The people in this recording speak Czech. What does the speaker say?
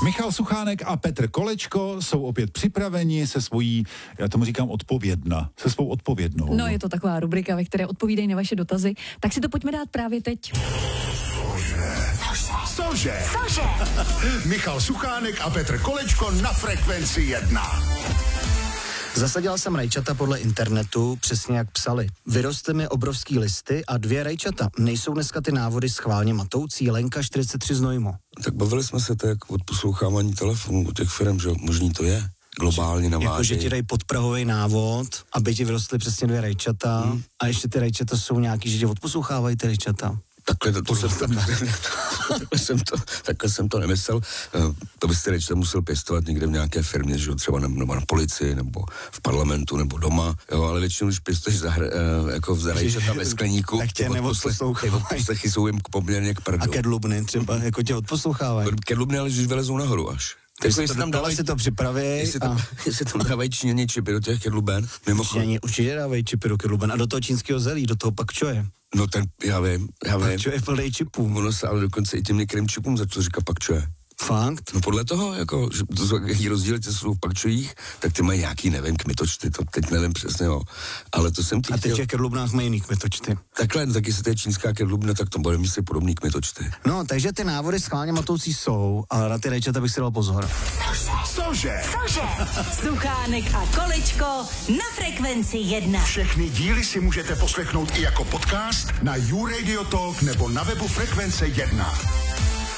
Michal Suchánek a Petr Kolečko jsou opět připraveni se svojí, já tomu říkám se svou odpovědnou. No, je to taková rubrika, ve které odpovídají na vaše dotazy. Tak si to pojďme dát právě teď. Cože? Michal Suchánek a Petr Kolečko na Frekvenci 1. Zasadila jsem rajčata podle internetu, přesně jak psali. Vyrostly mi obrovský listy a 2 rajčata. Nejsou dneska ty návody schválně matoucí? Lenka 43 Znojmo. Tak bavili jsme se tak od poslouchávání telefonů od těch firm, že možný to je. Globálně navádějí. Jako, že ti dají podprahový návod, aby ti vyrostly přesně 2 rajčata a ještě ty rajčata jsou nějaký, že tě odposlouchávají ty rajčata. Takhle jsem to nemyslel. To byste rajčata musel pěstovat někde v nějaké firmě, že třeba na policii, nebo v parlamentu, nebo doma. Jo, ale většinou, když pěstuješ jako v rajčata ve skleníku, tak tě odposlechy jsou jim poměrně k prdu. A kedlubny třeba, jako tě odposlouchávají. Kedlubny, ale když vylezou nahoru až. Jestli to připraví. Jestli tam dávají Číňani čipy do těch kedluben. Číňani určitě dávají čipy do kedluben a do toho čínského zelí, do toho pak čoje. No ten, já vím. Pak čoje plnej čipů. Ono se ale dokonce i těm některým čipům začalo říkat pak čoje. Fakt? No podle toho, jako, že to jsou jaký rozdíly, ty jsou v pakčojích, tak ty mají nějaký, nevím, kmitočty, to teď nevím přesně, jo. Ale to jsem A teď v těch kedlubnách mají jiný kmitočty. Takhle, no, tak jestli to je čínská kedlubna, tak to bude myslet podobný kmitočty. No, takže ty návody schválně matoucí jsou, ale na ty rajčata bych si dal pozor. Cože? Suchánek a Kolečko na Frekvenci 1. Všechny díly si můžete poslechnout i jako podcast na YouRadio Talk nebo na webu Frekvence 1.